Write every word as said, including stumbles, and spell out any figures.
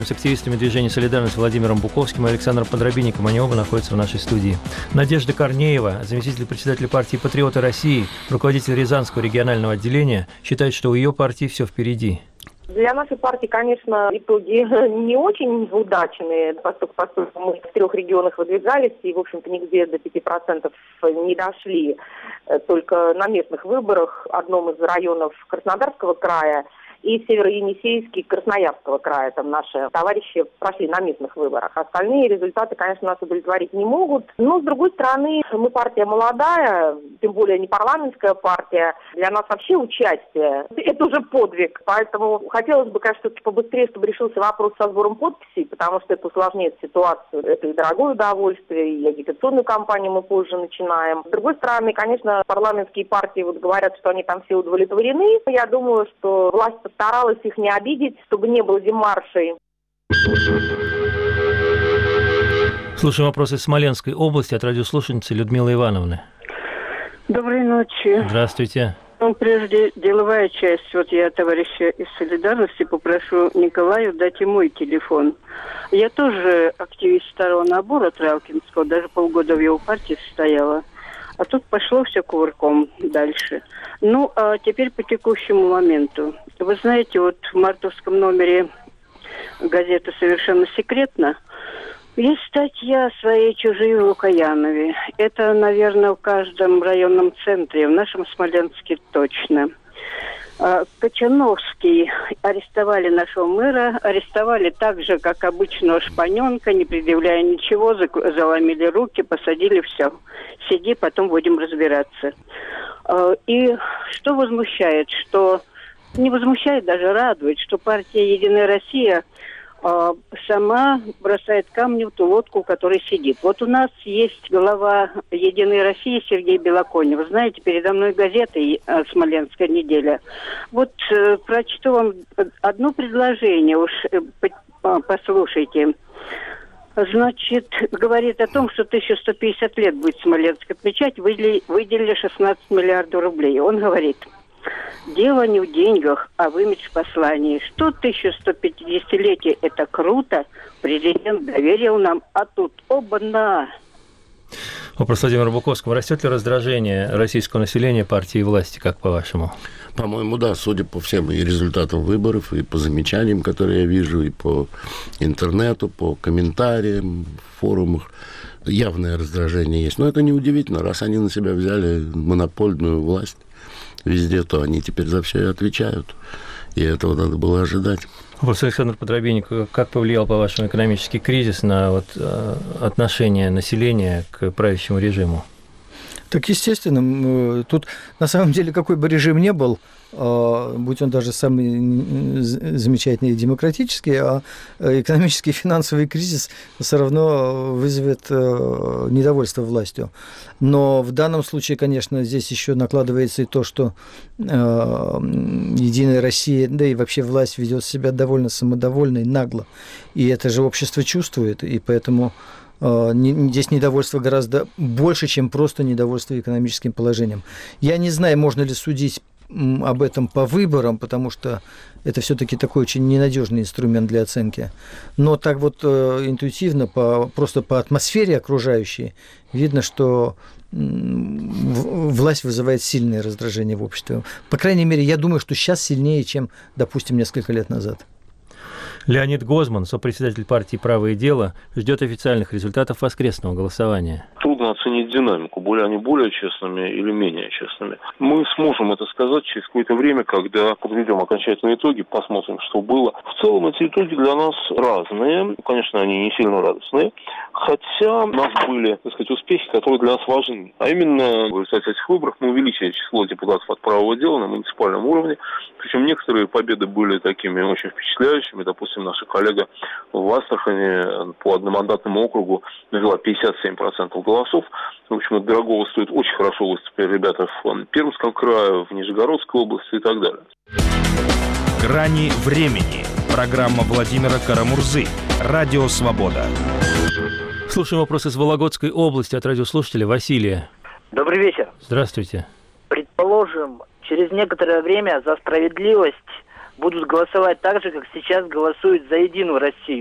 С активистами движения «Солидарность» Владимиром Буковским и Александром Подробинником. Они оба находятся в нашей студии. Надежда Корнеева, заместитель председателя партии «Патриоты России», руководитель Рязанского регионального отделения, считает, что у ее партии все впереди. Для нашей партии, конечно, итоги не очень удачные, поскольку, поскольку мы в трех регионах выдвигались и, в общем-то, нигде до пяти процентов не дошли. Только на местных выборах, одном из районов Краснодарского края и в Северо-Енисейске Красноярского края. Там наши товарищи прошли на местных выборах. Остальные результаты, конечно, нас удовлетворить не могут. Но, с другой стороны, мы партия молодая, тем более не парламентская партия. Для нас вообще участие – это уже подвиг. Поэтому хотелось бы, конечно, все-таки побыстрее, чтобы решился вопрос со сбором подписей, потому что это усложняет ситуацию. Это и дорогое удовольствие, и агитационную кампанию мы позже начинаем. С другой стороны, конечно, парламентские партии вот говорят, что они там все удовлетворены. Я думаю, что власть старалась их не обидеть, чтобы не было демаршей. Слушаем вопросы из Смоленской области от радиослушательницы Людмилы Ивановны. Доброй ночи. Здравствуйте. Ну, прежде деловая часть. Вот я товарища из «Солидарности» попрошу Николаю дать и мой телефон. Я тоже активист второго набора Тралкинского, даже полгода в его партии состояла. А тут пошло все кувырком дальше. Ну, а теперь по текущему моменту. Вы знаете, вот в мартовском номере газеты «Совершенно секретно» есть статья о своей чужие в Лукоянове. Это, наверное, в каждом районном центре, в нашем Смоленске точно. Кочановский арестовали нашего мэра, арестовали так же, как обычного шпаненка, не предъявляя ничего, заломили руки, посадили, все. Сиди, потом будем разбираться. И что возмущает, что не возмущает, даже радует, что партия «Единая Россия» сама бросает камни в ту лодку, в которой сидит. Вот у нас есть глава «Единой России» Сергей Белоконев. Вы знаете, передо мной газета «Смоленская неделя». Вот э, прочту вам одно предложение, уж э, послушайте. Значит, говорит о том, что тысяча сто пятьдесят лет будет Смоленск отмечать, выделили, выделили шестнадцать миллиардов рублей. Он говорит: дело не в деньгах, а в имидж-послании. Что тысяча сто пятидесятилетие – это круто. Президент доверил нам, а тут оба-на. Вопрос Владимира Буковского. Растет ли раздражение российского населения партии и власти, как по-вашему? По-моему, да, судя по всем и результатам выборов, и по замечаниям, которые я вижу, и по интернету, по комментариям, форумах, явное раздражение есть. Но это неудивительно, раз они на себя взяли монопольную власть везде, то они теперь за все и отвечают. И этого надо было ожидать. Вопрос Александр Подробинник. Как повлиял, по-вашему, экономический кризис на вот, отношение населения к правящему режиму? Так, естественно, тут на самом деле какой бы режим ни был, будь он даже самый замечательный и демократический, а экономический и финансовый кризис все равно вызовет недовольство властью. Но в данном случае, конечно, здесь еще накладывается и то, что «Единая Россия», да и вообще власть ведет себя довольно самодовольно и нагло. И это же общество чувствует, и поэтому здесь недовольство гораздо больше, чем просто недовольство экономическим положением. Я не знаю, можно ли судить об этом по выборам, потому что это все-таки такой очень ненадежный инструмент для оценки. Но так вот интуитивно, по, просто по атмосфере окружающей, видно, что власть вызывает сильное раздражение в обществе. По крайней мере, я думаю, что сейчас сильнее, чем, допустим, несколько лет назад. Леонид Гозман, сопредседатель партии «Правое дело», ждет официальных результатов воскресного голосования. Трудно оценить динамику, были они более честными или менее честными. Мы сможем это сказать через какое-то время, когда подведем окончательные итоги, посмотрим, что было. В целом эти итоги для нас разные. Конечно, они не сильно радостные. Хотя у нас были, так сказать, успехи, которые для нас важны. А именно, в результате этих выборов мы увеличили число депутатов от «Правого дела» на муниципальном уровне. Причем некоторые победы были такими очень впечатляющими. Допустим, наша коллега в Астрахани по одномандатному округу навела пятьдесят семь процентов голосов. В общем, это дорогого стоит. Очень хорошо выступили ребята в Пермском крае, в Нижегородской области и так далее. «Грани времени». Программа Владимира Карамурзы. Радио «Свобода». Слушаем вопрос из Вологодской области от радиослушателя Василия. Добрый вечер. Здравствуйте. Предположим, через некоторое время за справедливость будут голосовать так же, как сейчас голосуют за Единую Россию.